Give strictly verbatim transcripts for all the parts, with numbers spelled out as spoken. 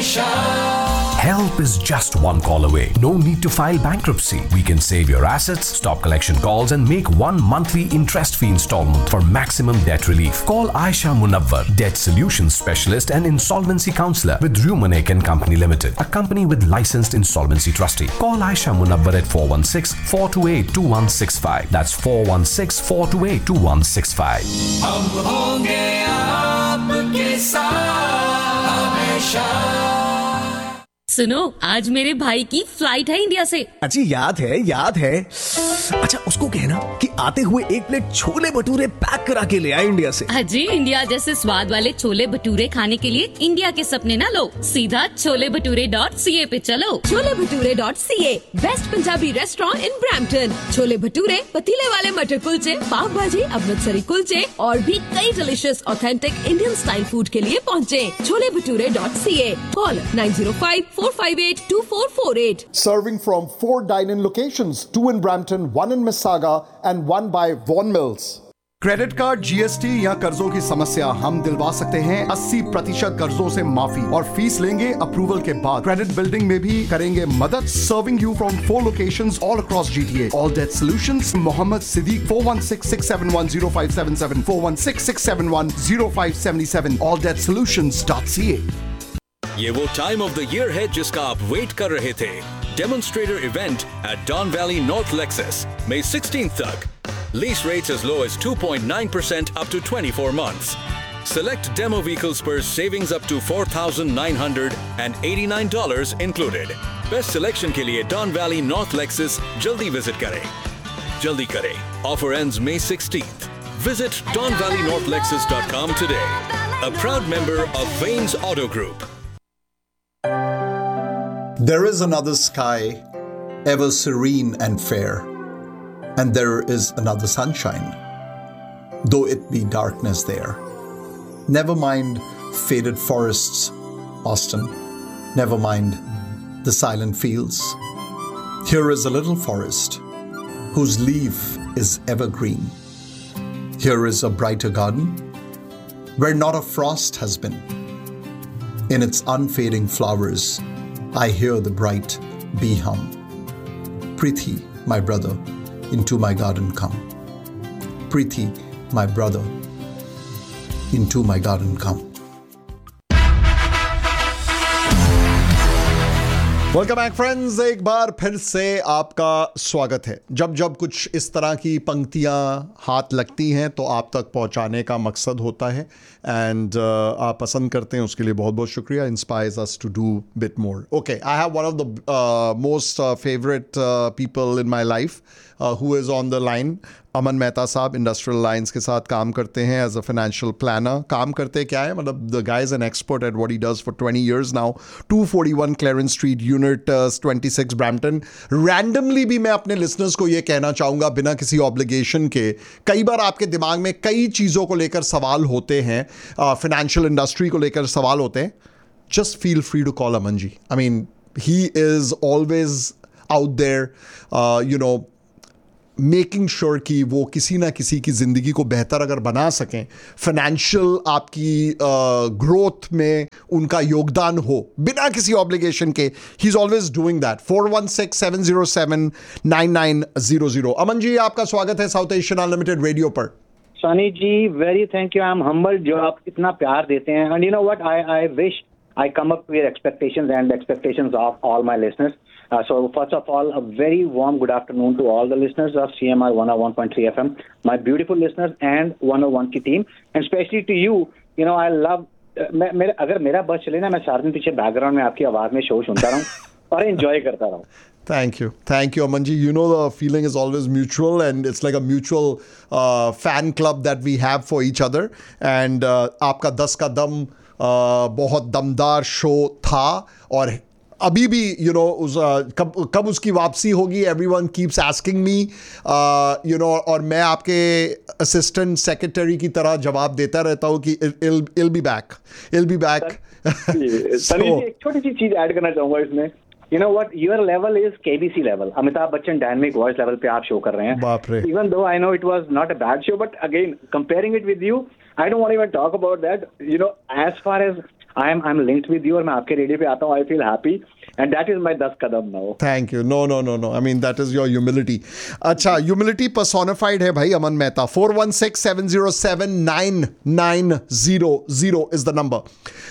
Help is just one call away. No need to file bankruptcy. We can save your assets, stop collection calls and make one monthly interest-free installment for maximum debt relief. Call Aisha Munawwar, Debt Solutions Specialist and Insolvency Counselor with Rumanek and Company Limited, a company with licensed insolvency trustee. Call Aisha Munawwar at four one six, four two eight, two one six five. That's four one six, four two eight, two one six five. हम होंगे आपके साथ हमेशा। सुनो, आज मेरे भाई की फ्लाइट है इंडिया से। अच्छी याद है याद है अच्छा उसको कहना कि आते हुए एक प्लेट छोले भटूरे पैक करा के ले आए इंडिया से। अजी, इंडिया जैसे स्वाद वाले छोले भटूरे खाने के लिए इंडिया के सपने ना लो, सीधा छोले भटूरे डॉट सी ए पे चलो। Chole bhature dot C A, best Punjabi restaurant in Brampton. Chole bhature, पतीले वाले मटर कुलचे, पाव भाजी, अमृतसरी कुलचे और भी कई delicious authentic Indian style food के लिए पहुँचे। Chole bhature dot C A. Call nine zero five four five eight two four four eight. Serving from four dine-in locations, two in Brampton, one in Mississauga and one by Vaughan Mills. Credit card, GST या कर्जों की समस्या हम दिलवा सकते हैं अस्सी प्रतिशत कर्जों से माफी और फीस लेंगे अप्रूवल के बाद। क्रेडिट बिल्डिंग में भी करेंगे मदद। Serving you from four locations all across GTA. All that solutions, Mohammad Siddique, four one six, six seven one, zero five seven seven, four one six, six seven one, zero five seven seven, all debt solutions dot c a. ये वो time of the year है जिसका आप wait कर रहे थे। Demonstrator event at dawn valley north Lexus, May sixteenth तक। Lease rates as low as two point nine percent up to twenty-four months. Select demo vehicles per savings up to four thousand nine hundred eighty-nine dollars included. Best selection के लिए Don Valley North Lexus जल्दी visit करें। जल्दी करें, offer ends May sixteenth. Visit don valley north lexus dot com today. A proud member of Vanes Auto Group. There is another sky, ever serene and fair, and there is another sunshine, though it be darkness there. Never mind faded forests, Austin. Never mind the silent fields. Here is a little forest whose leaf is evergreen. Here is a brighter garden where not a frost has been. In its unfading flowers, I hear the bright bee hum. Preeti, my brother, into my garden come. Preeti, my brother, into my garden come. Welcome back friends, एक बार फिर से आपका स्वागत है। जब जब कुछ इस तरह की पंक्तियां हाथ लगती हैं तो आप तक पहुंचाने का मकसद होता है एंड uh, आप पसंद करते हैं, उसके लिए बहुत बहुत शुक्रिया। Inspires us to do bit more. Okay, I have one of the most favourite people in my life who is on the line. अमन मेहता साहब इंडस्ट्रियल लाइंस के साथ काम करते हैं एज अ फाइनेंशियल प्लानर। काम करते क्या है, मतलब the guy is an expert at what he does for twenty years now. To forty one clearance street, unit twenty six, Brampton. Randomly भी मैं अपने लिसनर्स को ये कहना चाहूँगा, बिना किसी ऑब्लिगेशन के, कई बार आपके दिमाग में कई चीज़ों को लेकर सवाल होते हैं, फाइनेंशियल uh, इंडस्ट्री को लेकर सवाल होते हैं। Just feel free to call Aman ji. I mean, he is always out there, you know, making sure कि वो किसी ना किसी की ज़िंदगी को बेहतर अगर बना सकें, फाइनेंशियल आपकी ग्रोथ में उनका योगदान हो बिना किसी ऑब्लिगेशन के। He is always doing that. Four one six seven zero seven nine nine zero zero. Aman ji, आपका स्वागत है साउथ एशियन अनलिमिटेड रेडियो पर। सनी जी, very thank you. I am humble जो आप इतना प्यार देते हैं। And you know what, I I wish I come up with expectations and expectations of all my listeners. Uh, so first of all, a very warm good afternoon to all the listeners of C M R one oh one point three F M, my beautiful listeners and one oh one की team, and especially to you. You know, I love. Uh, मैं मेरे अगर मेरा बस चले ना, मैं सारे दिन पीछे बैकग्राउंड में आपकी आवाज में शो सुनता रहूँ और एंजॉय करता रहूँ। Thank you. Thank you, Aman ji. You know, the feeling is always mutual and it's like a mutual uh, fan club that we have for each other. And uh, आपका दस का दम Uh, बहुत दमदार show था और अभी भी यू नो उस कब कब उसकी वापसी होगी, everyone keeps asking me, you know, और मैं आपके असिस्टेंट सेक्रेटरी की तरह जवाब देता रहता हूँ कि इल be back ill be back. एक छोटी सी चीज ऐड करना चाहूंगा इसमें। You know what? Your level is K B C level. Amitabh Bachchan dynamic voice level पे आप शो कर रहे हैं। बाप रे। Even though I know it was not a bad show, but again comparing it with you, I don't want to even talk about that. You know, as far as I am I am linked with you और मैं आपके radio पे आता हूँ, I feel happy and that is my दस कदम now. Thank you. No no no no I mean that is your humility. अच्छा, humility personified है भाई अमन Mehta. Four one six seven zero seven nine nine zero zero is the number.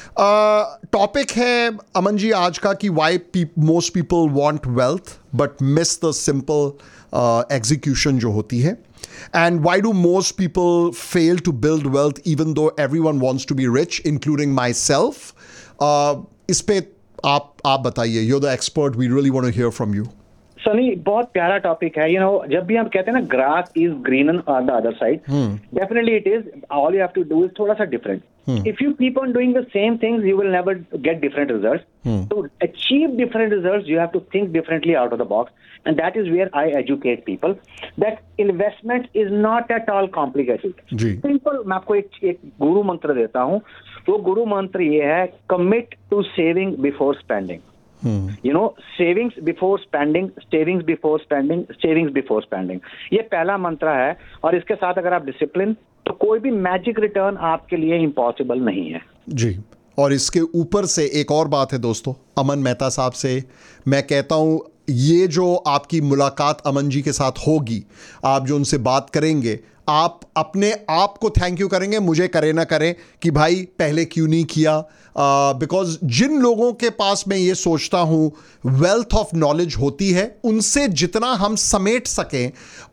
Topic है अमन जी आज का कि why most people want wealth but miss the simple execution जो होती है. And why do most people fail to build wealth even though everyone wants to be rich, including myself? Uh, इस पे आप आप बताइए. You're the expert. We really want to hear from you. Sunny, बहुत प्यारा टॉपिक है. यू नो, जब भी हम कहते हैं ना grass is green on the other side, definitely it is. All you have to do is थोड़ा सा different. If you keep on doing the same things you will never get different results. To achieve different results you have to think differently out of the box. And that is where I educate people that investment is not at all complicated. Simple. मैं आपको एक एक गुरु मंत्र देता हूँ. वो गुरु मंत्र ये है, commit to saving before spending. Hmm. You know, savings before spending, savings before spending, savings before spending. ये पहला मंत्र है. और इसके साथ अगर आप डिसिप्लिन, तो कोई भी मैजिक रिटर्न आपके लिए इम्पॉसिबल नहीं है. जी. और इसके ऊपर से एक और बात है दोस्तों, अमन मेहता साहब से मैं कहता हूँ, ये जो आपकी मुलाकात अमन जी के साथ होगी, आप जो उनसे बात करेंगे, आप अपने आप को थैंक यू करेंगे, मुझे करे ना करें कि भाई पहले क्यों नहीं किया. बिकॉज uh, जिन लोगों के पास मैं ये सोचता हूँ वेल्थ ऑफ नॉलेज होती है, उनसे जितना हम समेट सकें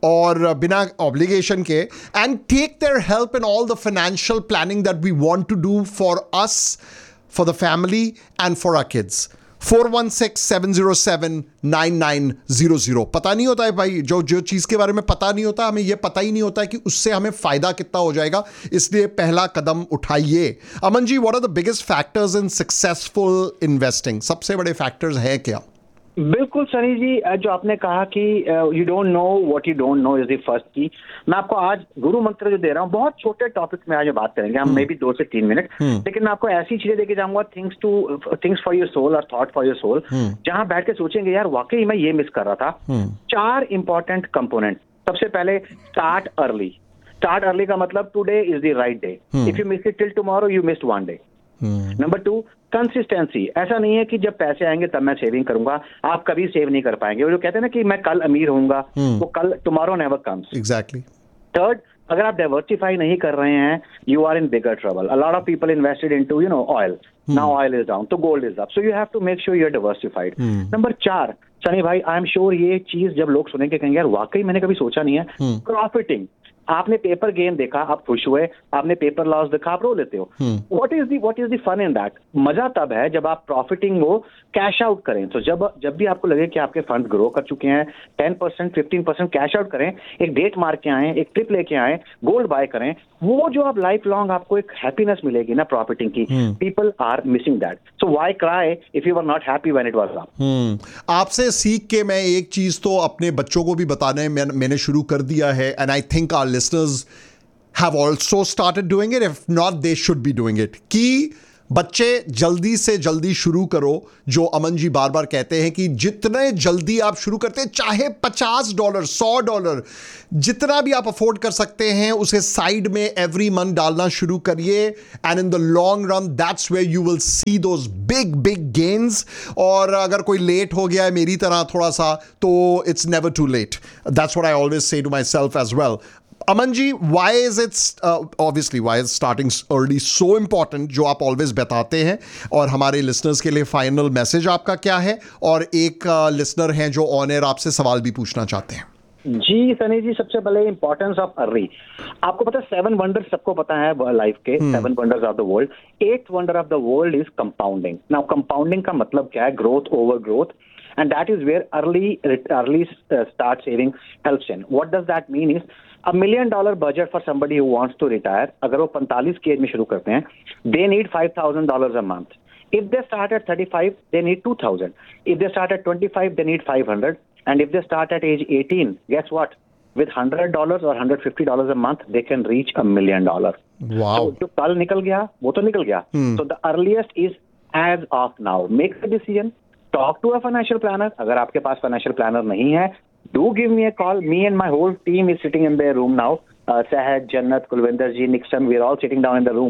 और बिना ऑब्लिगेशन के, and take their help in all the financial planning that we want to do for us, for the family and for our kids. Four one six seven zero seven nine nine zero zero. पता नहीं होता है भाई, जो जो चीज़ के बारे में पता नहीं होता, हमें यह पता ही नहीं होता है कि उससे हमें फ़ायदा कितना हो जाएगा. इसलिए पहला कदम उठाइए. Aman ji, what are the biggest factors in successful investing? सबसे बड़े फैक्टर्स हैं क्या? बिल्कुल सनी जी, जो आपने कहा कि you don't know what you don't know is the first की. मैं आपको आज गुरु मंत्र जो दे रहा हूँ, बहुत छोटे टॉपिक में आज बात करेंगे हम, मे बी दो से तीन मिनट, लेकिन मैं आपको ऐसी चीजें देके जाऊंगा, things two things for your soul और थॉट फॉर योर सोल, जहां बैठ के सोचेंगे यार वाकई मैं ये मिस कर रहा था. चार इंपॉर्टेंट कंपोनेंट. सबसे पहले, स्टार्ट अर्ली. स्टार्ट अर्ली का मतलब today is the right day. If you miss it till tomorrow you missed one day. Number two, consistency. ऐसा नहीं है कि जब पैसे आएंगे तब मैं सेविंग करूंगा, आप कभी सेव नहीं कर पाएंगे. वो जो कहते हैं ना कि मैं कल अमीर होऊंगा, वो कल tomorrow never comes. Exactly. Third, अगर आप डाइवर्सिफाई नहीं कर रहे हैं, you are in bigger trouble. A lot of people invested into you know oil, now oil is down, तो gold is up, so you have to make sure you are diversified. Number चार, सनी भाई, I am sure ये चीज जब लोग सुनेंगे कहेंगे यार वाकई मैंने कभी सोचा नहीं है. प्रॉफिटिंग. आपने पेपर गेन देखा, आप खुश हुए. आपने पेपर लॉस देखा, आप रो लेते हो. What is the what is the fun in that? मजा तब है जब आप प्रॉफिटिंग को कैश आउट करें. तो जब जब भी आपको लगे कि आपके फंड ग्रो कर चुके हैं, ten percent fifteen percent cash out करें, एक डेट मार के आए, एक ट्रिप लेके आए, गोल्ड बाय करें. वो जो आप लाइफ लॉन्ग आपको एक हैप्पीनेस मिलेगी ना प्रॉफिटिंग की, people are missing that. So why cry if you are not happy when it was up? आपसे सीख के मैं एक चीज तो अपने बच्चों को भी बताने मैं, मैंने शुरू कर दिया है, and I think our listeners have also started doing it. If not, they should be doing it. कि बच्चे जल्दी से जल्दी शुरू करो. जो अमन जी बार बार कहते हैं कि जितने जल्दी आप शुरू करते हैं, चाहे पचास डॉलर, सौ डॉलर, जितना भी आप अफोर्ड कर सकते हैं, उसे साइड में एवरी मंथ डालना शुरू करिए. And in the long run that's where you will see those big big gains. और अगर कोई लेट हो गया है मेरी तरह थोड़ा सा, तो it's never to late. That's what I always say to my self as well. Aman ji, why is it uh, obviously why is starting early so important, जो आप always बताते हैं, और हमारे listeners के लिए final message आपका क्या है? और एक uh, listener हैं जो on air आपसे सवाल भी पूछना चाहते हैं. जी सनी जी, सबसे पहले इंपॉर्टेंस ऑफ अर्ली. आपको पता है सेवन वंडर्स सबको पता है लाइफ के, seven wonders of the world. Eight wonder of the world is compounding. Now compounding का मतलब क्या है? Growth over growth. And that is where early early uh, start saving helps in. What does that mean is a million dollar budget for somebody who wants to retire. अगर वो पैंतालीस की as में शुरू करते हैं, they need five thousand dollars a month. If they start at thirty-five, they need two thousand. If they start at twenty-five, they need five hundred. And if they start at age eighteen, guess what? With one hundred dollars or one hundred fifty dollars a month, they can reach a million dollar. Wow. So जो कल निकल गया, वो तो निकल गया. Hmm. So the earliest is as of now. Make the decision. Talk to a financial planner. अगर आपके पास financial planner नहीं है, do give me a call. Me and my whole team is sitting in their room now. Uh, Sahaj, Jannat, Kulwinder ji, Nixon, we are all sitting down in the room.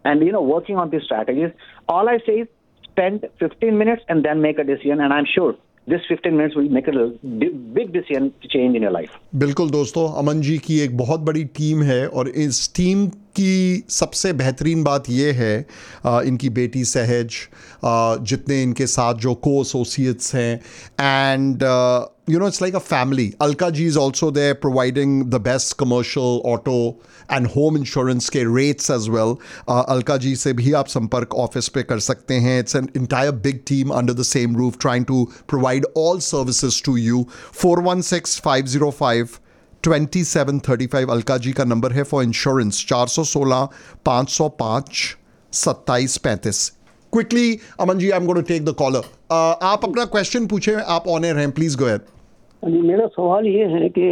and, you know, working on these strategies. All I say is spend fifteen minutes and then make a decision, and I'm sure this fifteen minutes will make a big decision to change in your life. बिल्कुल दोस्तों, अमन जी की एक बहुत बड़ी team है और इस team की सबसे बेहतरीन बात ये है आ, इनकी बेटी सहज, आ, जितने इनके साथ जो को एसोसिएट्स हैं, and you know, it's like a family. Alka ji is also there providing the best commercial auto and home insurance के rates as well. Uh, Alka ji से भी आप संपर्क ऑफिस पे कर सकते हैं. It's an entire big team under the same roof trying to provide all services to you. four one six, five zero five, two seven three five Alka ji का number है for insurance. four one six, five zero five, seven seven three five. Quickly, Aman ji, I'm going to take the caller. Uh, आप अपना question पूछे, आप on air हैं, please go ahead. जी, मेरा सवाल ये है कि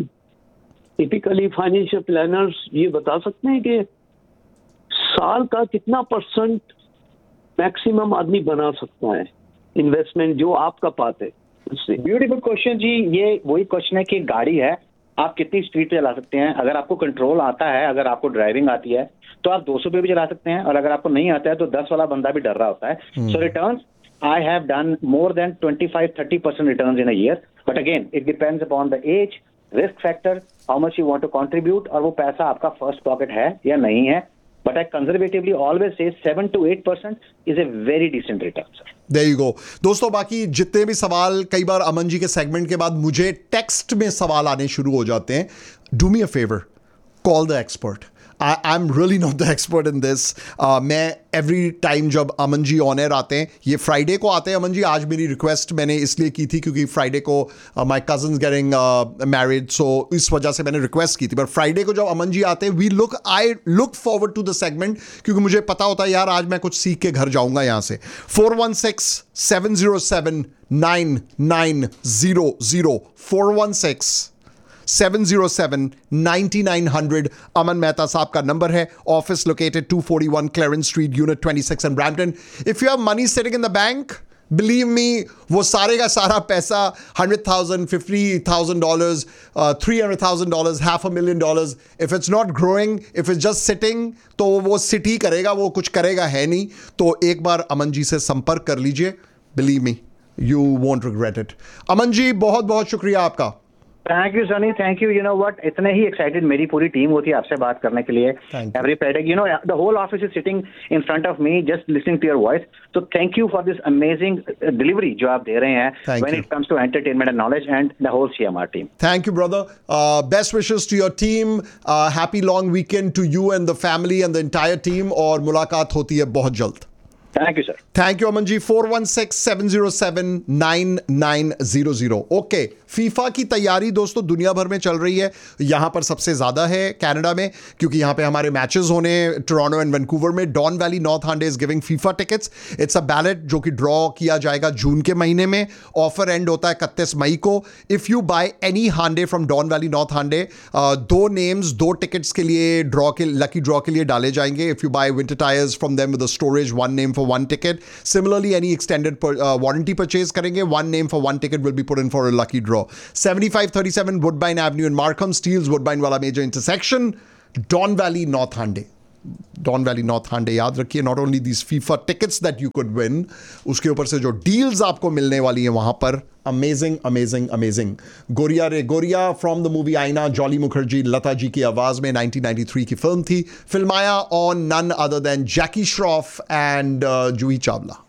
टिपिकली फाइनेंशियल प्लानर्स ये बता सकते हैं कि साल का कितना परसेंट मैक्सिमम आदमी बना सकता है इन्वेस्टमेंट जो आपका पाते हैं? ब्यूटीफुल क्वेश्चन जी. ये वही क्वेश्चन है कि गाड़ी है, आप कितनी स्पीड पे चला सकते हैं. अगर आपको कंट्रोल आता है, अगर आपको ड्राइविंग आती है, तो आप दो सौ पे भी चला सकते हैं, और अगर आपको नहीं आता है तो दस वाला बंदा भी डर रहा होता है. सो returns, I have done more than twenty-five to thirty percent returns in a year. But again, it depends upon the age, risk factor, how much you want to contribute, और वो पैसा आपका first pocket है या नहीं है. But I conservatively always say seven to eight percent is a very decent return, sir. There you go. दोस्तों, बाकी जितने भी सवाल, कई बार अमन जी के सेगमेंट के बाद मुझे टेक्स्ट में सवाल आने शुरू हो जाते हैं. Do me a favor, call the expert. I, I'm really not the expert in this. Uh, मैं every time जब अमन जी ऑन एयर आते हैं, ये फ्राइडे को आते हैं अमन जी. आज मेरी रिक्वेस्ट मैंने इसलिए की थी क्योंकि फ्राइडे को माई कजन गेटिंग मैरिड, सो इस वजह से मैंने रिक्वेस्ट की थी. बट फ्राइडे को जब अमन जी आते हैं, we look I look forward to the segment, क्योंकि मुझे पता होता है यार आज मैं कुछ सीख के घर जाऊंगा यहाँ से. Four one six seven zero seven nine nine zero zero four one six seven zero seven, nine nine zero zero. अमन मेहता साहब का नंबर है. Office located two forty-one Clarence Street, Unit twenty-six in Brampton. If you have money sitting in the bank, believe me, वो सारे का सारा पैसा one hundred thousand, fifty thousand dollars, uh, three hundred thousand dollars, half a million dollars, if it's not growing, if it's just sitting, तो वो seat ही करेगा, वो कुछ करेगा है नहीं. तो एक बार अमन जी से संपर्क कर लीजिए. Believe me, you won't regret it. Aman ji, बहुत बहुत शुक्रिया आपका. Thank you Sunny, thank you. You know what, इतने ही एक्साइटेड मेरी पूरी टीम होती है आपसे बात करने के लिए. Every Friday, you know, the whole office is sitting in front of me just listening to your voice. So thank you for this amazing delivery जो आप दे रहे हैं when it comes to entertainment and knowledge and the whole CMR team. Thank you brother. Best wishes to your team. Happy long weekend to you and the family and the entire team. और मुलाकात होती है बहुत जल्द. Thank you sir. Thank you Aman ji. Four one six seven zero seven nine nine zero zero. Okay, FIFA की तैयारी दोस्तों दुनिया भर में चल रही है. यहाँ पर सबसे ज़्यादा है कनाडा में, क्योंकि यहाँ पे हमारे मैचेस होने टोरंटो एंड वैंकूवर में. Don valley north Hande is giving FIFA tickets. It's a ballot जो कि ड्रॉ किया जाएगा जून के महीने में. ऑफर एंड होता है इकतीस मई को. If you by any Hande from don valley north हांडे, दो नेम्स दो टिकट्स के लिए ड्रॉ के लकी ड्रॉ के लिए डाले जाएंगे. If you bye winter tyres from them with storage, one name for one ticket. Similarly, any extended per, uh, warranty purchase करेंगे, one name for one ticket will be put in for a lucky draw. seventy-five thirty-seven Woodbine Avenue in Markham, Steeles Woodbine वाला major intersection, Don Valley North Hyundai. Don Valley North Hyundai, याद रखिए, not only these FIFA tickets that you could win, उसके ऊपर से जो deals आपको मिलने वाली हैं वहाँ पर, amazing, amazing, amazing. गोरिया रे गोरिया from the movie आईना, जॉली मुखर्जी, लता जी की आवाज़ में nineteen ninety-three की फिल्म थी. फिल्माया on none other than Jackie Shroff and uh, Juhi Chawla.